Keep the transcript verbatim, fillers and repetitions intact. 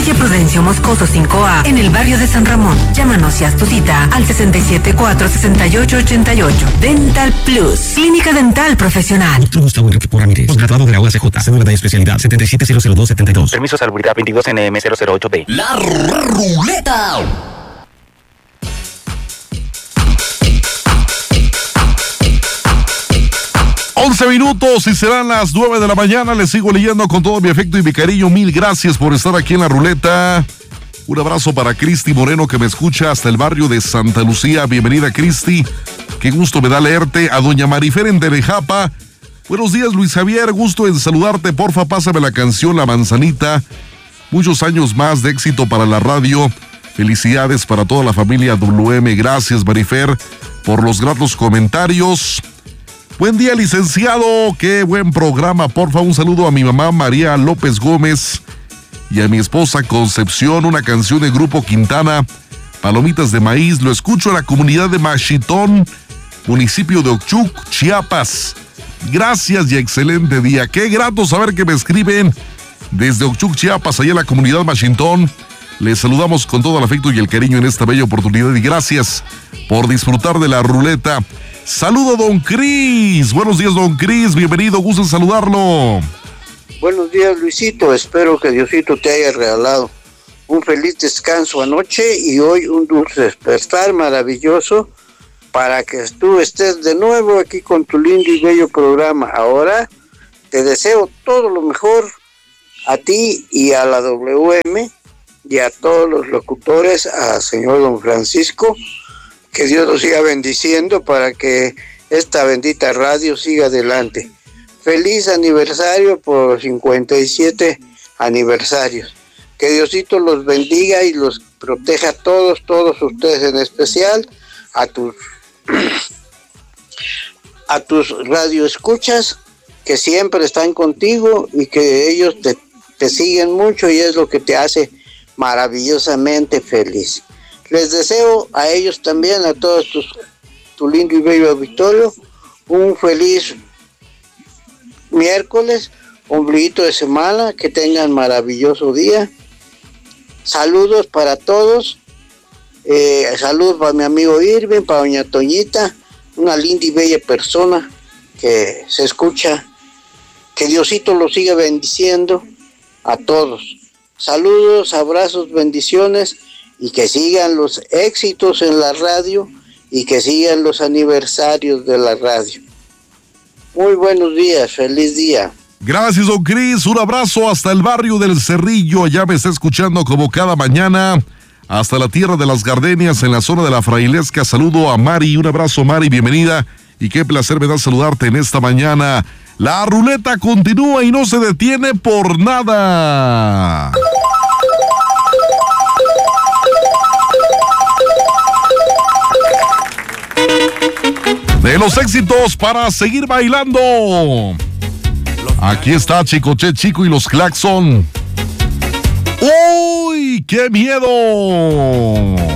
Calle Prudencio Moscoso cinco A, en el barrio de San Ramón. Llámanos y haz tu cita al sesenta y siete cuatro, sesenta y ocho ochenta y ocho. Dental Plus, clínica dental profesional. Doctor Gustavo Enrique Ramírez, postgraduado de la U A C J, cédula de especialidad setenta y siete cero cero dos setenta y dos. Permiso de salubridad veintidós N M cero cero ocho B. La Ruleta. once minutos y serán las nueve de la mañana. Les sigo leyendo con todo mi afecto y mi cariño. Mil gracias por estar aquí en La Ruleta. Un abrazo para Cristi Moreno, que me escucha hasta el barrio de Santa Lucía. Bienvenida, Cristi. Qué gusto me da leerte. A doña Marifer en Derejapa. Buenos días, Luis Javier. Gusto en saludarte. Porfa, pásame la canción La Manzanita. Muchos años más de éxito para la radio. Felicidades para toda la familia W M. Gracias, Marifer, por los gratos comentarios. Buen día, licenciado. Qué buen programa. Porfa, un saludo a mi mamá María López Gómez y a mi esposa Concepción. Una canción de Grupo Quintana, Palomitas de Maíz. Lo escucho en la comunidad de Machitón, municipio de Ochuc, Chiapas. Gracias y excelente día. Qué grato saber que me escriben desde Ochuc, Chiapas, allá en la comunidad Machitón. Les saludamos con todo el afecto y el cariño en esta bella oportunidad y gracias por disfrutar de La Ruleta. Saludo, don Cris. Buenos días, don Cris. Bienvenido, gusto en saludarlo. Buenos días, Luisito. Espero que Diosito te haya regalado un feliz descanso anoche y hoy un dulce despertar maravilloso para que tú estés de nuevo aquí con tu lindo y bello programa. Ahora te deseo todo lo mejor a ti y a la W M y a todos los locutores, a señor don Francisco. Que Dios los siga bendiciendo para que esta bendita radio siga adelante. Feliz aniversario por cincuenta y siete aniversarios. Que Diosito los bendiga y los proteja a todos, todos ustedes en especial, a tus, a tus radioescuchas que siempre están contigo y que ellos te, te siguen mucho y es lo que te hace maravillosamente feliz. Les deseo a ellos también, a todos tus, tu lindo y bello auditorio, un feliz miércoles, ombliguito de semana, que tengan maravilloso día. Saludos para todos, eh, saludos para mi amigo Irving, para doña Toñita, una linda y bella persona que se escucha. Que Diosito los siga bendiciendo a todos. Saludos, abrazos, bendiciones. Y que sigan los éxitos en la radio y que sigan los aniversarios de la radio. Muy buenos días, feliz día. Gracias, don Cris. Un abrazo hasta el barrio del Cerrillo. Allá me está escuchando como cada mañana. Hasta la tierra de las Gardenias, en la zona de la Frailesca. Saludo a Mari. Un abrazo, Mari. Bienvenida. Y qué placer me da saludarte en esta mañana. La ruleta continúa y no se detiene por nada. De los éxitos para seguir bailando. Aquí está Chicoche Chico y los Claxon. ¡Uy, qué miedo!